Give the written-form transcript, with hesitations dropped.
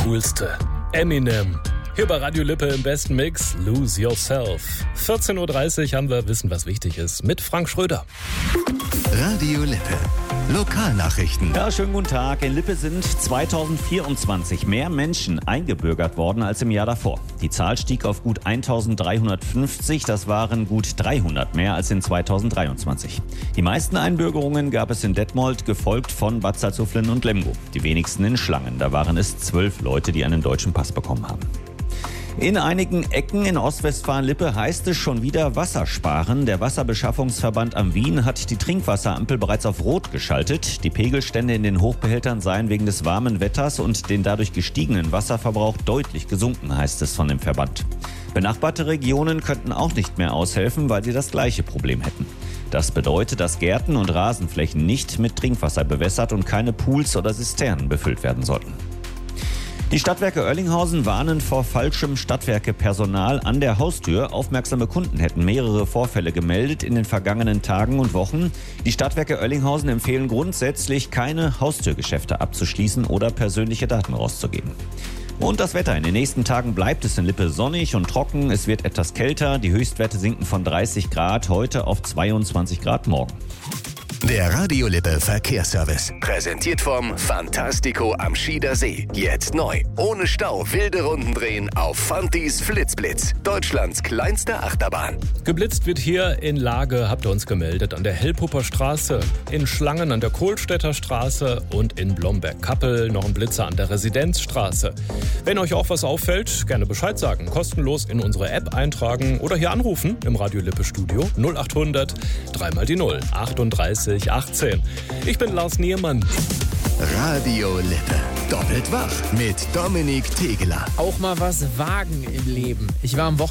Coolste. Eminem. Hier bei Radio Lippe im besten Mix, Lose Yourself. 14.30 Uhr haben wir Wissen, was wichtig ist, mit Frank Schröder. Radio Lippe. Lokalnachrichten. Ja, schönen guten Tag. In Lippe sind 2024 mehr Menschen eingebürgert worden als im Jahr davor. Die Zahl stieg auf gut 1350. Das waren gut 300 mehr als in 2023. Die meisten Einbürgerungen gab es in Detmold, gefolgt von Bad Salzuflen und Lemgo. Die wenigsten in Schlangen. Da waren es 12 Leute, die einen deutschen Pass bekommen haben. In einigen Ecken in Ostwestfalen-Lippe heißt es schon wieder Wasser sparen. Der Wasserbeschaffungsverband am Wien hat die Trinkwasserampel bereits auf Rot geschaltet. Die Pegelstände in den Hochbehältern seien wegen des warmen Wetters und den dadurch gestiegenen Wasserverbrauch deutlich gesunken, heißt es von dem Verband. Benachbarte Regionen könnten auch nicht mehr aushelfen, weil sie das gleiche Problem hätten. Das bedeutet, dass Gärten und Rasenflächen nicht mit Trinkwasser bewässert und keine Pools oder Zisternen befüllt werden sollten. Die Stadtwerke Oerlinghausen warnen vor falschem Stadtwerke-Personal an der Haustür. Aufmerksame Kunden hätten mehrere Vorfälle gemeldet in den vergangenen Tagen und Wochen. Die Stadtwerke Oerlinghausen empfehlen grundsätzlich, keine Haustürgeschäfte abzuschließen oder persönliche Daten rauszugeben. Und das Wetter. In den nächsten Tagen bleibt es in Lippe sonnig und trocken. Es wird etwas kälter. Die Höchstwerte sinken von 30 Grad heute auf 22 Grad morgen. Der Radio Lippe Verkehrsservice. Präsentiert vom Fantastico am Schieder See. Jetzt neu. Ohne Stau wilde Runden drehen auf Fantis Flitzblitz. Deutschlands kleinste Achterbahn. Geblitzt wird hier in Lage, habt ihr uns gemeldet, an der Hellpupper Straße, in Schlangen an der Kohlstädter Straße und in Blomberg-Kappel noch ein Blitzer an der Residenzstraße. Wenn euch auch was auffällt, gerne Bescheid sagen. Kostenlos in unsere App eintragen oder hier anrufen im Radio Lippe Studio 0800 3 die 0 38 18. Ich bin Lars Niermann. Radio Lippe. Doppelt wach mit Dominik Tegeler. Auch mal was wagen im Leben. Ich war am Wochenende